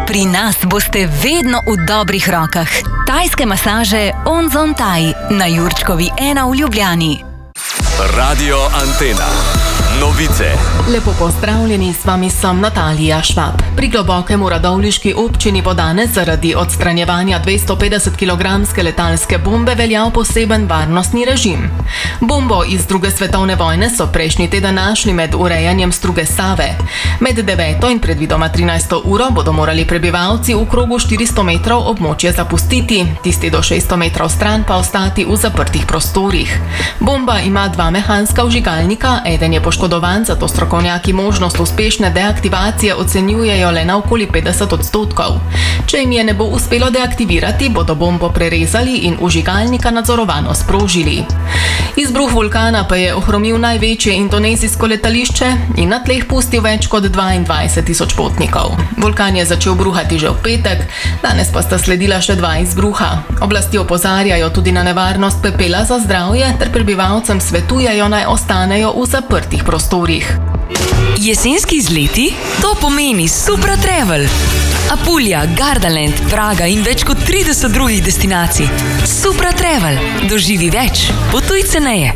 Pri nas boste vedno v dobrih rokah. Tajske masaže Onzon Thai na Jurčkovi 1 v Ljubljani. Radio Antena. Novice. Lepo pozdravljeni, s vami sem Natalija Švab. Pri Globokem v radovljiški občini bo danes zaradi odstranjevanja 250 kg letalske bombe veljal poseben varnostni režim. Bombo iz II. Svetovne vojne so prejšnji teden našli med urejanjem struge Save. Med 9. in predvidoma 13. uro bodo morali prebivalci v krogu 400 metrov območje zapustiti, tisti do 600 metrov stran pa ostati v zaprtih prostorih. Bomba ima 2 mehanska vžigalnika, eden je poškodovan, zato strokovnjaki možnost uspešne deaktivacije ocenjujejo le na okoli 50%. Če jim je ne bo uspelo deaktivirati, bodo bombo prerezali in vžigalnika nadzorovano sprožili. Izbruh vulkana pa je ohromil največje indonezijsko letališče in na tleh pustil več kot 22.000 potnikov. Vulkan je začel bruhati že v petek, danes pa sta sledila še 2 izbruha. Oblasti opozarjajo tudi na nevarnost pepela za zdravje ter prebivalcem svetujejo, naj ostanejo v zaprtih prostorih. Jesenski izleti? To pomeni Supra Travel. Apulija, Gardaland, Praga in več kot 30 drugih destinacij. Supra Travel. Doživi več. Potuj ceneje.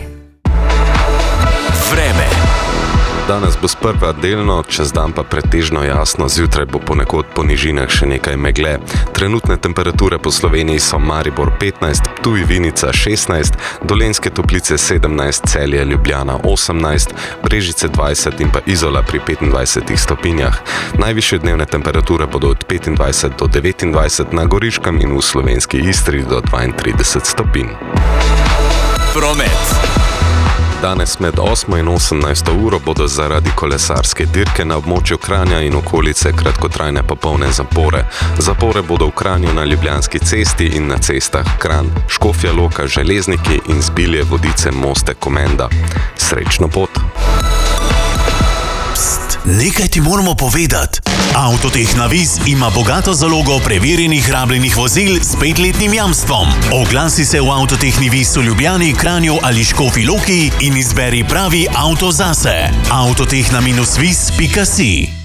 Vreme. Danes bo sprva delno, čez dan pa pretežno jasno, zjutraj bo ponekod po nižinah še nekaj megle. Trenutne temperature po Sloveniji so Maribor 15, Ptuj, Vinica 16, Dolenjske Toplice 17, Celje, Ljubljana 18, Brežice 20 in pa Izola pri 25 stopinjah. Najvišje dnevne temperature bodo od 25 do 29, na Goriškem in v slovenski Istri do 32 stopinj. Promet. Danes med 8 in 18 uro bodo zaradi kolesarske dirke na območju Kranja in okolice kratkotrajne popolne zapore. Zapore bodo v Kranju na Ljubljanski cesti in na cestah Kranj, Škofja Loka, Železniki in Zbilje, Vodice, Moste, Komenda. Srečno pot! Nekaj ti moramo povedati. Avtotehna Viz ima bogato zalogo preverjenih rabljenih vozil s 5-letnim jamstvom. Oglasi se v Avtotehni Viz v Ljubljani, Kranju ali Škofji Loki in izberi pravi avto zase. Avtotehna-viz.si